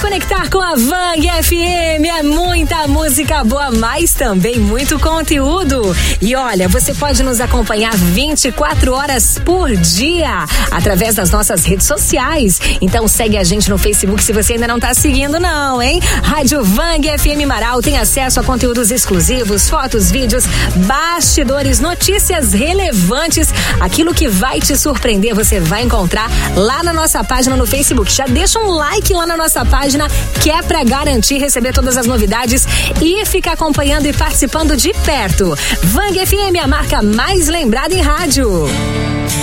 conectar com a Vang FM, é muita música boa, mas também muito conteúdo. E olha, você pode nos acompanhar 24 horas por dia, através das nossas redes sociais. Então segue a gente no Facebook se você ainda não tá seguindo não, hein? Rádio Vang FM Marau tem acesso a conteúdos exclusivos, fotos, vídeos, bastidores, notícias relevantes. Aquilo que vai te surpreender, você vai encontrar lá na nossa página no Facebook. Já deixa um like lá na nossa página, que é pra garantir receber todas as novidades e ficar acompanhando e participando de perto. Vang FM, a marca mais lembrada em rádio.